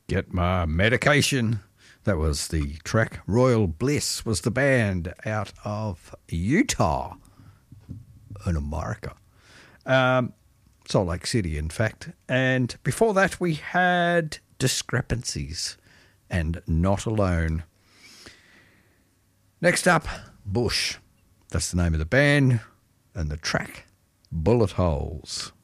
Get My Medication. That was the track. Royal Bliss was the band out of Utah in America. Salt Lake City, in fact. And before that, we had Discrepancies and Not Alone. Next up, Bush. That's the name of the band. And the track, Bullet Holes.